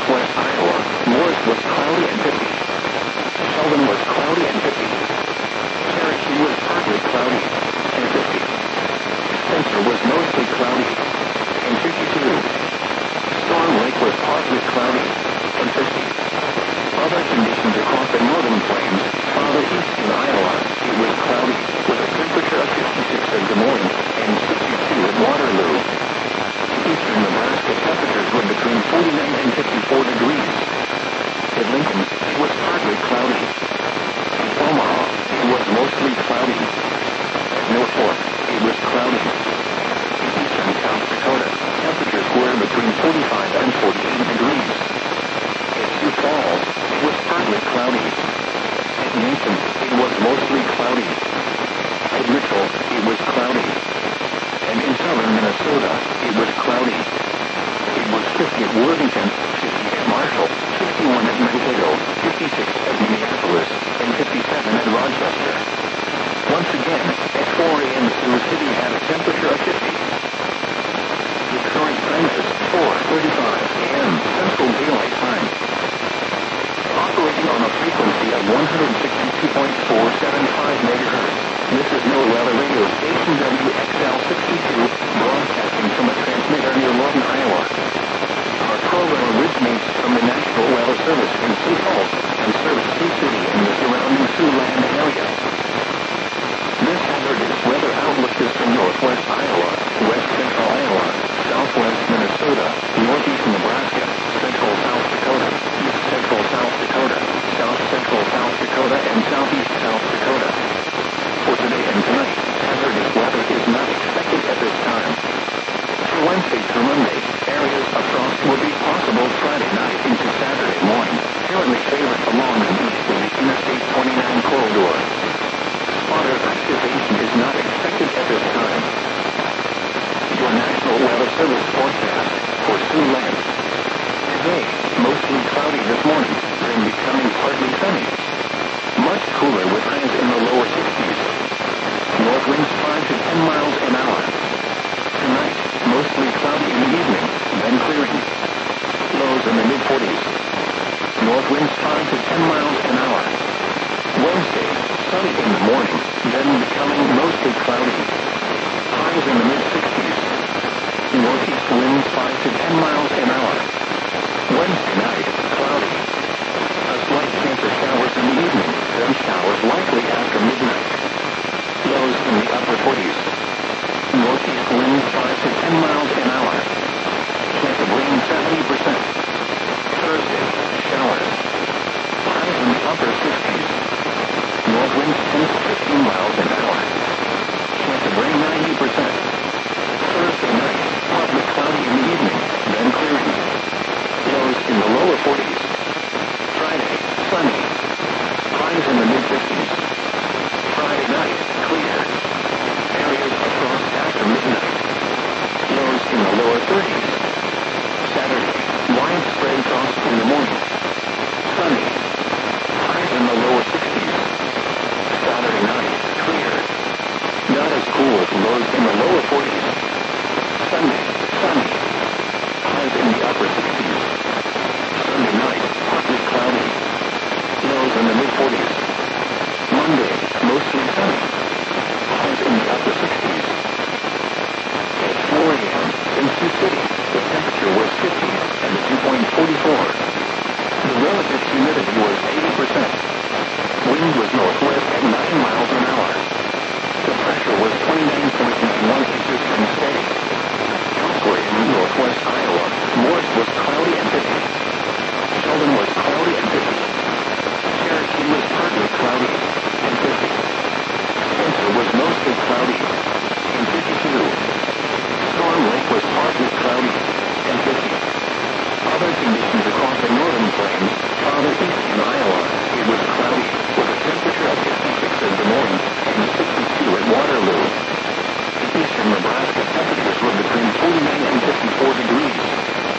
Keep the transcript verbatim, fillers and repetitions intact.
northwest Iowa, Morris was cloudy and fifty. Sheldon was cloudy and fifty. Cherokee was partly cloudy and fifty. Spencer was mostly cloudy and fifty-two. Storm Lake was partly cloudy and fifty. Other conditions across the northern plains, farther east in Iowa, it was cloudy, with a temperature of fifty-six at Des Moines and sixty-two at Waterloo. Eastern Nebraska temperatures were between forty-nine and fifty-four degrees. At Lincoln, it was partly cloudy. At Omaha, it was mostly cloudy. At Norfolk, it was cloudy. In eastern South Dakota, temperatures were between forty-five and forty-eight degrees. At Sioux Falls, it was partly cloudy. At Mason, it was mostly cloudy. At Mitchell, it was cloudy. And in southern Minnesota, it was cloudy. It was fifty at Worthington, fifty at Marshall, fifty-one at Mankato, fifty-six at Minneapolis, and fifty-seven at Rochester. Once again, at four a m Sioux City had a temperature of fifty. The current time is four thirty-five a m Central Daylight Time. Operating on a frequency of one hundred sixty-two point four seven five megahertz, this is NOAA Weather Radio Station W X L sixty-two, broadcasting from a transmitter near Lawton, Iowa. Our program originates from the National Weather Service in Sioux Falls and serves Sioux City and the surrounding Siouxland area. This hazardous weather outlook is from northwest Iowa, west central Iowa, southwest Minnesota, northeast Nebraska, central South Dakota, east central South Dakota, south central South Dakota, and southeast South Dakota. For today and tonight, hazardous weather is not expected at this time. For Wednesday through Monday, areas of frost will be possible Friday night into Saturday morning, currently favored along and east of the Interstate twenty-nine corridor. Spotter activation is not expected at this time. Your National Weather Service forecast for Siouxland. Today, mostly cloudy this morning, then becoming partly sunny. Much cooler with highs in the lower sixties. North winds five to ten miles an hour. Tonight, mostly cloudy in the evening, then clearing. Lows in the mid forties. North winds five to ten miles an hour. Wednesday, sunny in the morning, then becoming mostly cloudy. Highs in the mid sixties. Northeast winds five to ten miles an hour. Wednesday night, cloudy. A slight chance of showers in the evening, then showers likely after midnight. Lows in the upper forties. Northeast winds five to ten miles an hour. Chance of rain seventy percent. Thursday, showers. Highs in the upper sixties. North winds ten to fifteen miles an hour. Chance of rain ninety percent. Thursday night, partly cloudy in the evening, then clearing. Lows in the lower forties. Friday, sunny. Highs in the mid fifties. Friday night, clear. Areas of frost after midnight. Lows in the lower thirties. Saturday, widespread frost in the morning. Sunny. Highs in the lower sixties. Saturday night, clear. Not as cool, lows in the lower forties. Sunday, sunny. Highs in the upper sixties. Sunday night, partly cloudy. Lows in the mid forties. Monday, mostly sunny. Highs in the upper sixties. At four a m in Sioux City, the temperature was fifty and the dew point forty-four. The relative humidity was eighty percent. Wind was northwest at nine miles an hour. The pressure was twenty-nine point nine one inches and steady. Elsewhere in northwest Iowa, Morris was cloudy